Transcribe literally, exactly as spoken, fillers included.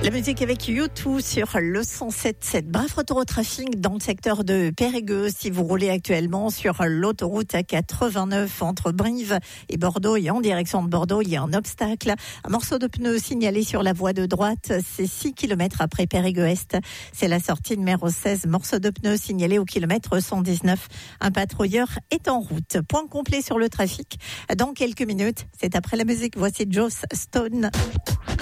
La musique avec U deux sur le cent sept virgule sept. Bref, retour au trafic dans le secteur de Périgueux. Si vous roulez actuellement sur l'autoroute A quatre-vingt-neuf entre Brive et Bordeaux et en direction de Bordeaux, il y a un obstacle. Un morceau de pneu signalé sur la voie de droite. C'est six kilomètres après Périgueux-Est. C'est la sortie numéro seize. Morceau de pneu signalé au kilomètre cent dix-neuf. Un patrouilleur est en route. Point complet sur le trafic dans quelques minutes. C'est après la musique. Voici Joss Stone.